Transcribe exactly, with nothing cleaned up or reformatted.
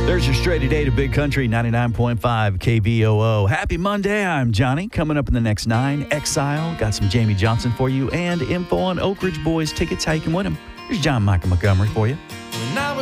There's your straight today to Big Country ninety-nine point five K V O O. Happy Monday. I'm Johnny. Coming up in the next nine, Exile. Got some Jamie Johnson for you and info on Oak Ridge Boys tickets. How you can win them. Here's John Michael Montgomery for you.